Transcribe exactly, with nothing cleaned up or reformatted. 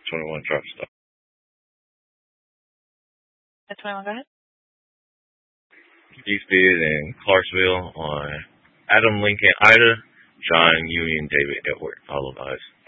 twenty-one truck stop. At twenty-one, go ahead. Eastbid and Clarksville on Adam Lincoln Ida, John Union David Edward, all of eyes.